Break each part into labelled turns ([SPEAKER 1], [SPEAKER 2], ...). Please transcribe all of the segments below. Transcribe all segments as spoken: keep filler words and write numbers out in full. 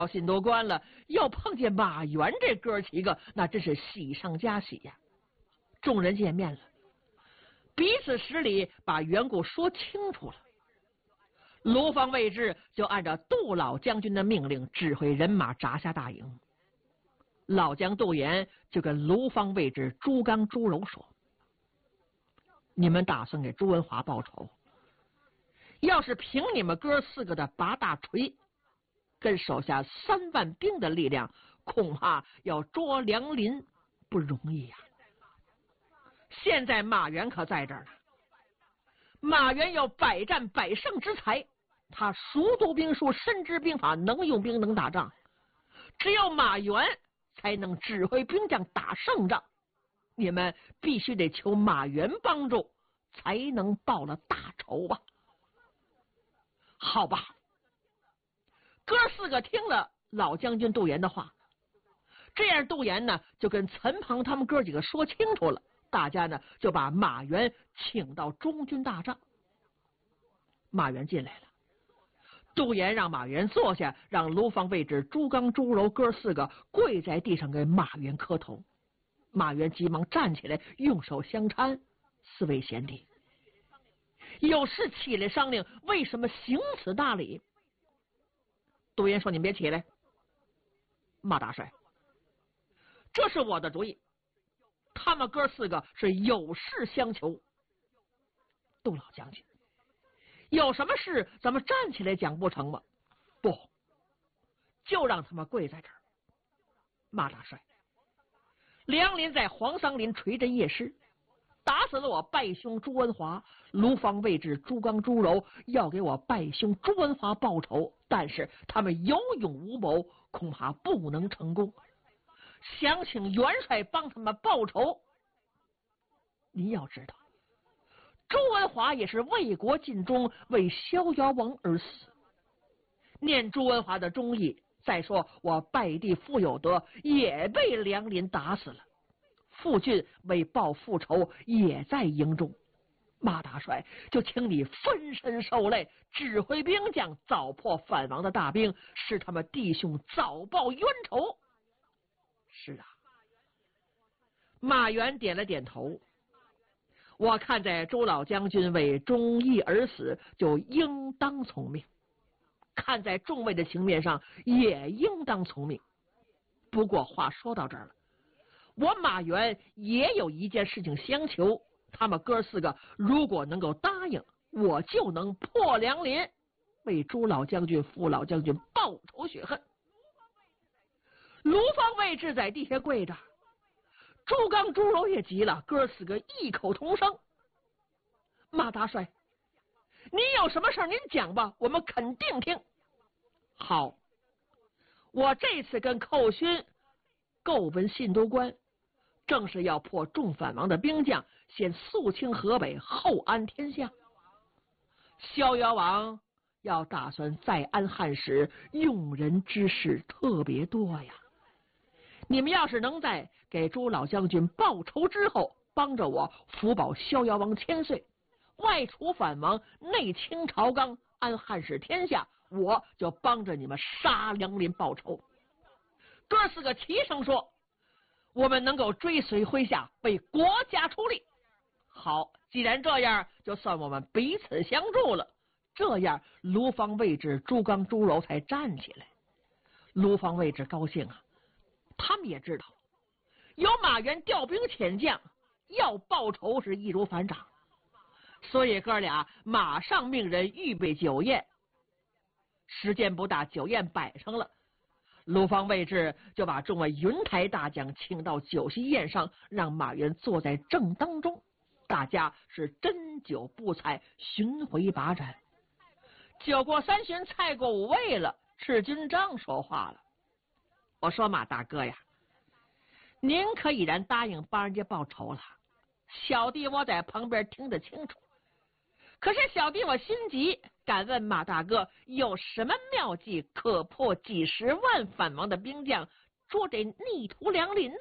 [SPEAKER 1] 信都关了，又碰见马援这哥几个，那真是喜上加喜呀！众人见面了，彼此施礼，把缘故说清楚了。卢方位置就按照杜老将军的命令，指挥人马扎下大营。老将杜岩就跟卢方位置朱刚、朱柔说：“你们打算给朱文华报仇？要是凭你们哥四个的八大锤，跟手下三万兵的力量，恐怕要捉梁林不容易呀。现在马援可在这儿呢，马援有百战百胜之才，他熟读兵书，深知兵法，能用兵，能打仗。只有马援才能指挥兵将打胜仗，你们必须得求马援帮助，才能报了大仇吧。”好吧，哥四个听了老将军杜岩的话，这样杜岩呢就跟陈鹏他们哥几个说清楚了，大家呢就把马援请到中军大帐。马援进来了，杜岩让马援坐下，让卢方位置朱刚、朱柔哥四个跪在地上给马援磕头。马援急忙站起来，用手相搀：“四位贤弟，有事起来商量，为什么行此大礼？”杜岩说：“你别起来，马大帅，这是我的主意，他们哥四个是有事相求。杜老将军，有什么事咱们站起来讲不成吗？不，就让他们跪在这儿。马大帅，梁林在黄桑林垂着夜尸，打死了我拜兄朱文华，卢方位置朱刚、朱柔要给我拜兄朱文华报仇，但是他们有勇无谋，恐怕不能成功。想请元帅帮他们报仇。您要知道，朱文华也是为国尽忠，为逍遥王而死。念朱文华的忠义，再说我拜弟傅有德也被梁林打死了，傅俊为报复仇也在营中。马大帅，就请你分身受累，指挥兵将早破反王的大兵，使他们弟兄早报冤仇。是啊，马援点了点头。我看在朱老将军为忠义而死，就应当从命；看在众位的情面上，也应当从命。不过话说到这儿了，我马援也有一件事情相求，他们哥四个如果能够答应，我就能破梁林，为朱老将军、傅老将军报仇雪恨。卢方位置在地下跪着，朱刚、朱柔也急了，哥四个异口同声：“马大帅，您有什么事您讲吧，我们肯定听。”好，我这次跟寇勋购奔信都关，正是要破众反王的兵将，先肃清河北，后安天下。逍遥王要打算再安汉时，用人之事特别多呀。你们要是能在给朱老将军报仇之后，帮着我福保逍遥王千岁，外除反王，内清朝纲，安汉室天下，我就帮着你们杀梁林报仇。哥四个齐声说：“我们能够追随麾下，为国家出力。”好，既然这样，就算我们彼此相助了。这样，卢方位置朱刚、朱柔才站起来。卢方位置高兴啊，他们也知道有马援调兵遣将，要报仇是易如反掌，所以哥俩马上命人预备酒宴。时间不大，酒宴摆上了，卢方位置就把众位云台大将请到酒席宴上，让马援坐在正当中，大家是斟酒不采，巡回把盏。酒过三巡，菜过五味了，赤军帐说话了：“我说马大哥呀，您可已然答应帮人家报仇了，小弟我在旁边听得清楚。可是小弟我心急，敢问马大哥有什么妙计可破几十万反王的兵将，捉这逆徒梁林呢？”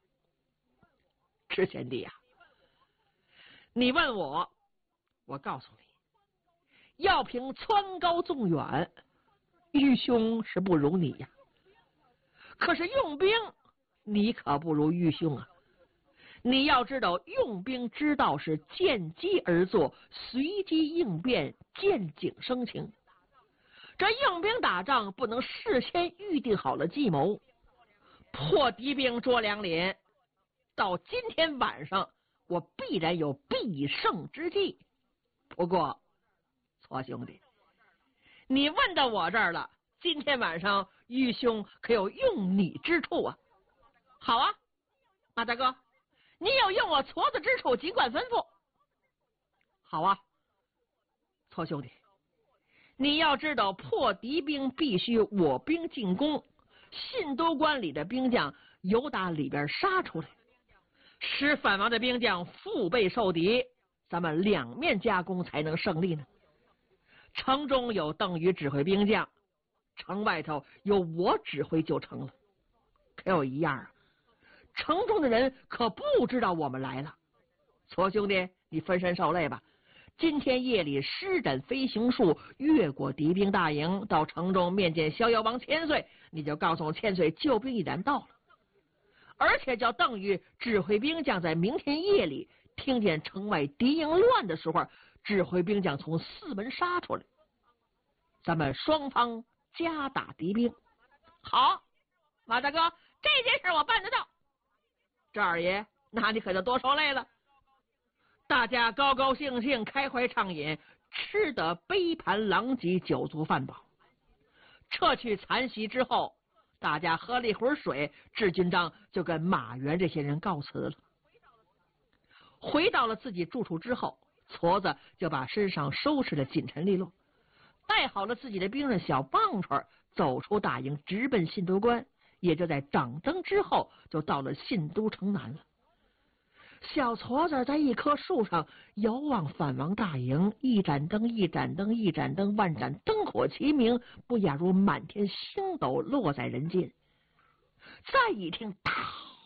[SPEAKER 1] 赤贤弟呀、啊，你问我，我告诉你，要凭蹿高纵远，愚兄是不容你呀。 可是用兵，你可不如玉兄啊！你要知道，用兵之道是见机而作，随机应变，见景生情。这用兵打仗不能事先预定好了计谋，破敌兵捉良林，到今天晚上我必然有必胜之计。不过错兄弟，你问到我这儿了，今天晚上玉兄可有用你之处啊？好啊，马大哥，你有用我矬子之处，尽管吩咐。好啊，错兄弟，你要知道，破敌兵必须我兵进攻，信都关里的兵将由打里边杀出来，使反王的兵将腹背受敌，咱们两面夹攻才能胜利呢。城中有邓禹指挥兵将，城外头有我指挥就成了。可有一样啊，城中的人可不知道我们来了。矬兄弟，你分身受累吧。今天夜里施展飞行术，越过敌兵大营，到城中面见逍遥王千岁，你就告诉千岁救兵已然到了，而且叫邓禹指挥兵将在明天夜里听见城外敌营乱的时候，指挥兵将从四门杀出来，咱们双方夹打敌兵。好，马大哥，这件事我办得到。这二爷，那你可就多受累了。大家高高兴兴开怀畅饮，吃得杯盘狼藉，酒足饭饱。撤去残席之后，大家喝了一会儿水，智军章就跟马援这些人告辞了。回到了自己住处之后，矬子就把身上收拾得紧陈利落，带好了自己的兵刃小棒槌，走出大营，直奔信都关。也就在掌灯之后，就到了信都城南了。小矬子在一棵树上遥望反王大营，一盏灯一盏灯一盏灯，万盏灯火齐明，不亚如满天星斗落在人间。再一听，嗷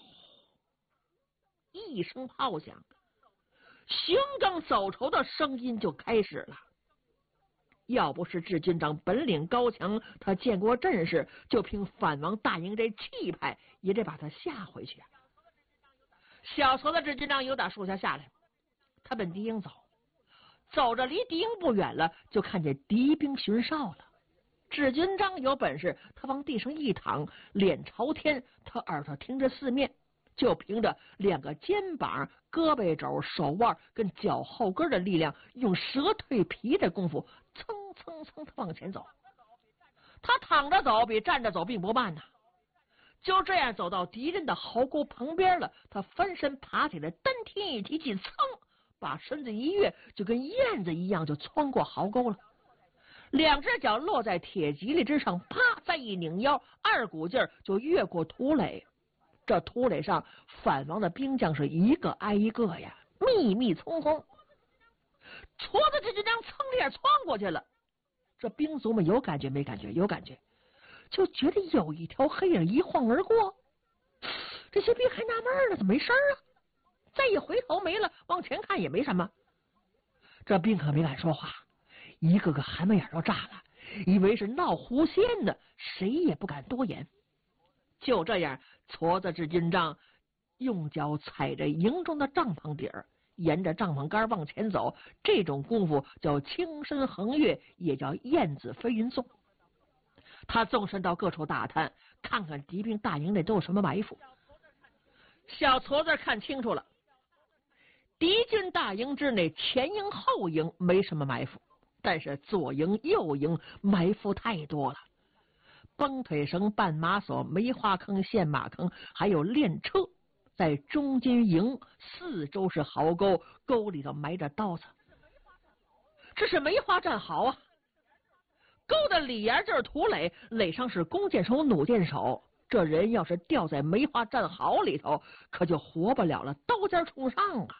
[SPEAKER 1] 一声炮响，雄刚走筹的声音就开始了。要不是智军长本领高强，他见过阵势，就凭反王大营这气派，也得把他吓回去啊。小矬子智军长由打树下下来，他奔敌营走，走着离敌营不远了，就看见敌兵巡哨了。智军章有本事，他往地上一躺，脸朝天，他耳朵听着四面，就凭着两个肩膀、胳膊肘、手腕跟脚后跟的力量，用蛇蜕皮的功夫，蹭蹭蹭他往前走。他躺着走比站着走并不慢呐。就这样走到敌人的壕沟旁边了，他翻身爬起来，单天一提气，噌，把身子一跃，就跟燕子一样就穿过壕沟了。两只脚落在铁蒺藜之上，啪，再一拧腰，二股劲儿就越过土垒。这土垒上反王的兵将是一个挨一个呀，密密葱葱。矬子这就将蹭脸窜过去了。这兵卒们有感觉没感觉？有感觉，就觉得有一条黑影一晃而过。这些兵还纳闷呢，怎么没声啊？再一回头没了，往前看也没什么。这兵可没敢说话，一个个汗毛眼都炸了，以为是闹狐仙呢，谁也不敢多言。就这样，矬子智军章用脚踩着营中的帐篷底儿，沿着帐篷杆往前走，这种功夫叫轻身横跃，也叫燕子飞云纵。他纵身到各处打探，看看敌兵大营内都有什么埋伏。小矬子看清楚了，敌军大营之内，前营后营没什么埋伏，但是左营右营埋伏太多了。绷腿绳、绊马索、梅花坑、陷马坑，还有练车，在中军营四周是壕沟，沟里头埋着刀子。这是梅花战壕啊！沟的里沿就是土垒，垒上是弓箭手、弩箭手。这人要是掉在梅花战壕里头，可就活不了了，刀尖冲上啊！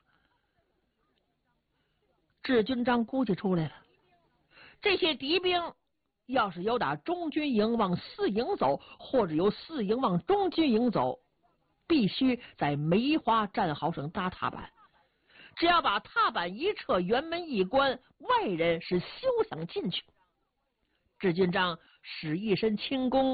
[SPEAKER 1] 智军章估计出来了，这些敌兵要是由打中军营往四营走，或者由四营往中军营走，必须在梅花战壕上搭踏板。只要把踏板一撤，辕门一关，外人是休想进去。智军章使一身轻功，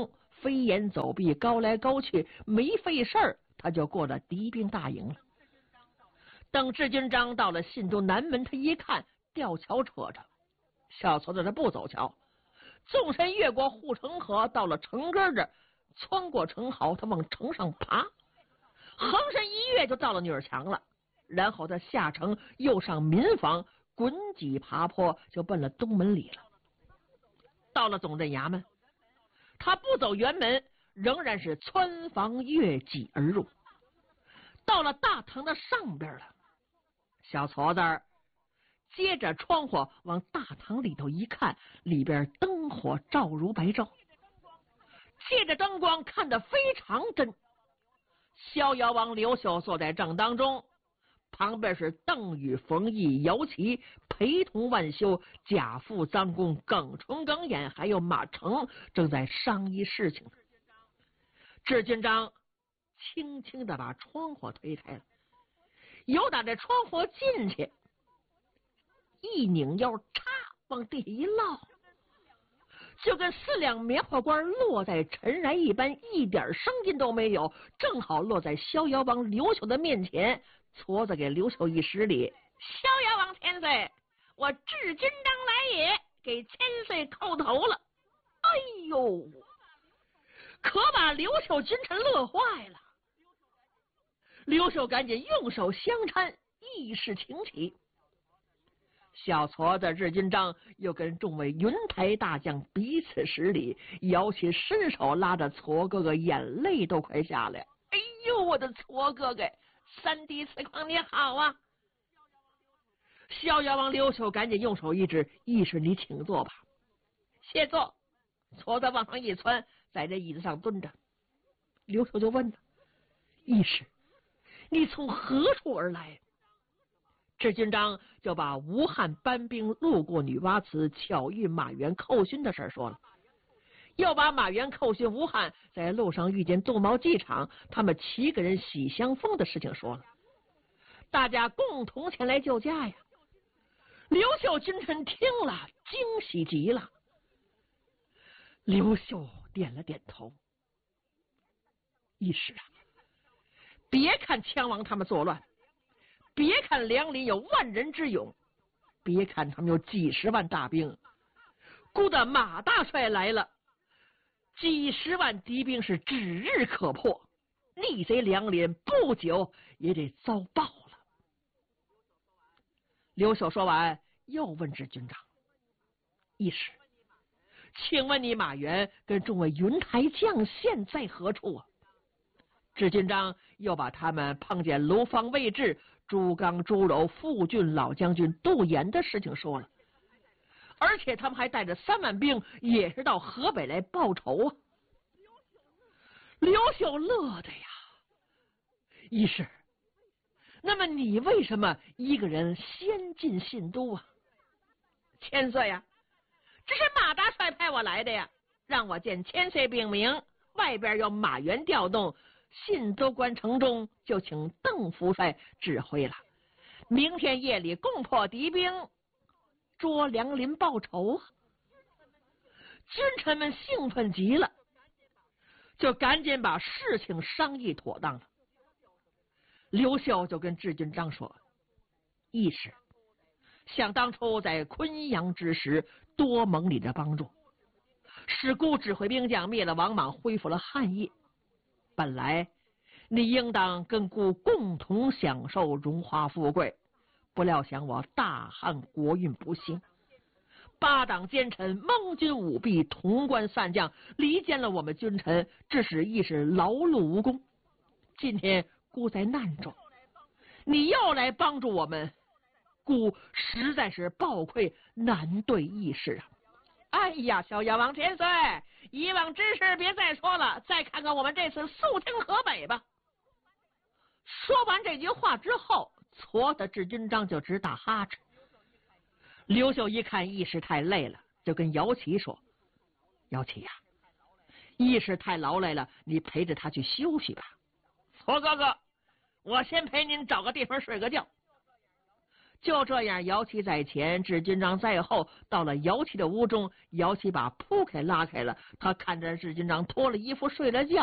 [SPEAKER 1] 飞檐走壁，高来高去，没费事儿，他就过了敌兵大营了。等智军章到了信都南门，他一看吊桥扯着，小矬子他不走桥，纵身越过护城河，到了城根这儿，穿过城壕，他往城上爬，横身一跃就到了女儿墙了。然后他下城又上民房，滚几爬坡就奔了东门里了。到了总镇衙门，他不走辕门，仍然是穿房越脊而入。到了大堂的上边了，小矬子接着窗户往大堂里头一看，里边灯火照如白昼，借着灯光看得非常真。逍遥王刘秀坐在正当中，旁边是邓禹、冯异、姚琦陪同万修、贾父、臧公、耿纯、耿衍，还有马成，正在商议事情。智军章轻轻的把窗户推开了，由打这窗户进去，一拧腰，嚓往地下一落，就跟四两棉花瓜落在尘埃一般，一点声音都没有，正好落在逍遥王刘秀的面前。矬子给刘秀一施礼：“逍遥王千岁，我智军章来也，给千岁叩头了。”哎呦，可把刘秀君臣乐坏了。刘秀赶紧用手相搀，意事情起。小矬子智军章又跟众位云台大将彼此施礼，摇起伸手拉着矬哥哥，眼泪都快下来。哎呦，我的矬哥哥，三弟此况你好啊！逍遥王刘秀赶紧用手一指：“义士，你请坐吧。”谢坐。矬子往上一窜，在这椅子上蹲着。刘秀就问他：“义士，你从何处而来？”智军章就把吴汉班兵路过女娲祠，巧遇马援寇勋的事说了，又把马援寇勋、吴汉在路上遇见杜茂机场，他们七个人喜相逢的事情说了，大家共同前来救驾呀。刘秀君臣听了，惊喜极了。刘秀点了点头：“义士啊，别看羌王他们作乱，别看梁林有万人之勇，别看他们有几十万大兵，顾得马大帅来了，几十万敌兵是指日可破，逆贼梁林不久也得遭报了。”刘秀说完，又问智军章：“义士，请问你马援跟众位云台将现在何处啊？”智军章又把他们碰见卢方、魏志、朱刚、朱柔、傅俊老将军、杜岩的事情说了，而且他们还带着三万兵，也是到河北来报仇啊。刘秀乐的呀，义士，那么你为什么一个人先进信都啊？千岁呀，这是马大帅派我来的呀，让我见千岁禀明，外边有马援调动，信都关城中就请邓福帅指挥了，明天夜里攻破敌兵，捉梁林报仇啊！君臣们兴奋极了，就赶紧把事情商议妥当了。刘秀就跟智军章说：“义士，想当初在昆阳之时，多蒙你的帮助，使孤指挥兵将灭了王莽，恢复了汉业。本来你应当跟孤共同享受荣华富贵，不料想我大汉国运不兴，八党奸臣、蒙军舞弊、潼关散将离间了我们君臣，致使义士劳碌无功。今天孤在难中，你要来帮助我们，孤实在是抱愧难对义士啊！哎呀，逍遥王千岁，以往之事别再说了，再看看我们这次肃清河北吧。”说完这句话之后，矬的智军章就直打哈欠。刘秀一看义士太累了，就跟姚琦说：“姚琦呀、啊，义士太劳累了，你陪着他去休息吧。”“矬哥哥，我先陪您找个地方睡个觉。” 就这样，姚七在前，智军章在后。到了姚七的屋中，姚七把铺开拉开了，他看着智军章脱了衣服睡了觉。